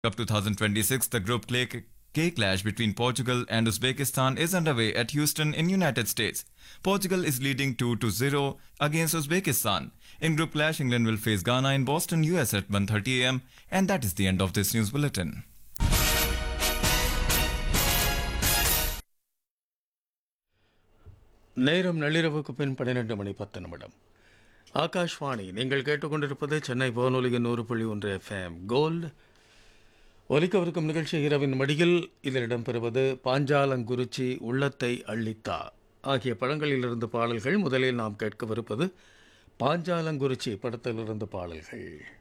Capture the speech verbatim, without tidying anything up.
Cup twenty twenty-six, the Group K K clash between Portugal and Uzbekistan is underway at Houston in United States. Portugal is leading two to zero against Uzbekistan. In Group clash, England will face Ghana in Boston, U S at one thirty a m And that is the end of this news bulletin. நேரம் நள்ளிரவுக்கு பின் பன்னிரண்டு மணி பத்து நிமிடம். ஆகாஷ்வாணி, நீங்கள் கேட்டுக்கொண்டிருப்பது சென்னை வானொலியின் நூறு புள்ளி ஒன்று எஃப்எம் கோல்டு. ஒலிக்கவிருக்கும் நிகழ்ச்சி இரவின் மடியில். இதில் இடம்பெறுவது பாஞ்சாலங்குறிச்சி, உள்ளத்தை அள்ளித்தா ஆகிய படங்களிலிருந்து பாடல்கள். முதலில் நாம் கேட்கவிருப்பது பாஞ்சாலங்குறிச்சி படத்திலிருந்து பாடல்கள்.